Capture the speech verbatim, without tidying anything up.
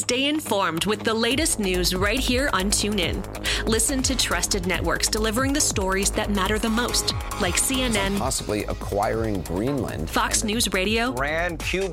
Stay informed with the latest news right here on TuneIn. Listen to trusted networks delivering the stories that matter the most, like C N N, possibly acquiring Greenland, Fox News Radio, Grand Cuba